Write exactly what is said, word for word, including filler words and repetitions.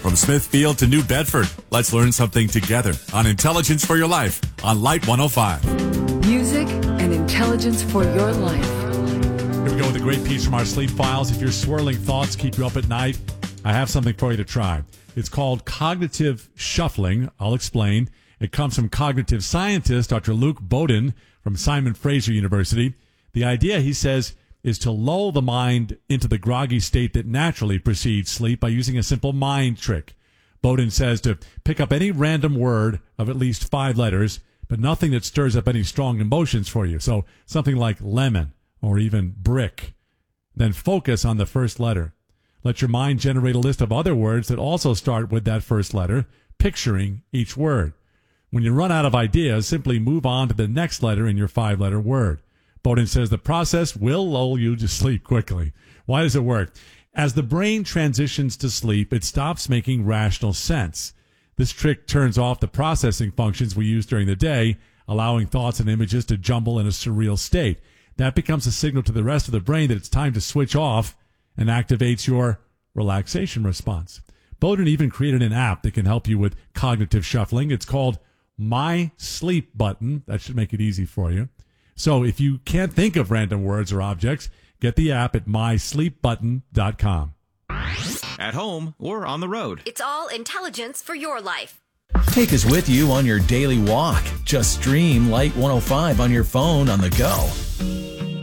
From Smithfield to New Bedford, let's learn something together on Intelligence for Your Life on Light one oh five. Music and intelligence for your life. Here we go with a great piece from our sleep files. If your swirling thoughts keep you up at night, I have something for you to try. It's called cognitive shuffling. I'll explain. It comes from cognitive scientist Doctor Luke Bowden from Simon Fraser University. The idea, he says, is to lull the mind into the groggy state that naturally precedes sleep by using a simple mind trick. Bowden says to pick up any random word of at least five letters, but nothing that stirs up any strong emotions for you. So something like lemon or even brick. Then focus on the first letter. Let your mind generate a list of other words that also start with that first letter, picturing each word. When you run out of ideas, simply move on to the next letter in your five-letter word. Bowden says the process will lull you to sleep quickly. Why does it work? As the brain transitions to sleep, it stops making rational sense. This trick turns off the processing functions we use during the day, allowing thoughts and images to jumble in a surreal state. That becomes a signal to the rest of the brain that it's time to switch off and activates your relaxation response. Bowden even created an app that can help you with cognitive shuffling. It's called My Sleep Button. That should make it easy for you. So if you can't think of random words or objects, get the app at my sleep button dot com. At home or on the road. It's all intelligence for your life. Take us with you on your daily walk. Just stream Light one oh five on your phone on the go.